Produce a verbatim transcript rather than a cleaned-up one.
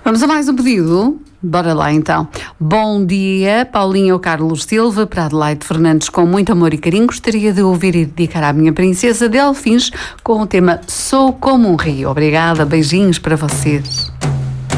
Vamos a mais um pedido? Bora lá então. Bom dia, Paulinho Carlos Silva, para Adelaide Fernandes, com muito amor e carinho. Gostaria de ouvir e dedicar à minha princesa Delfins com o tema Sou Como um Rio. Obrigada, beijinhos para vocês.